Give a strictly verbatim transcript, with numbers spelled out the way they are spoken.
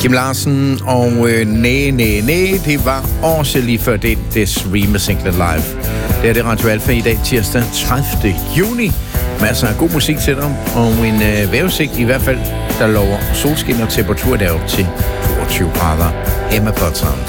Kim Larsen og øh, Næ, Næ, Næ, det var også lige før det, det streamer singlet live. Det er det Radio Alfa i dag, tirsdag tredivte juni. Masser af god musik til dig, og en øh, vejrudsigt i hvert fald, der lover solskin og temperatur derop til toogtyve grader. Emma Bottom.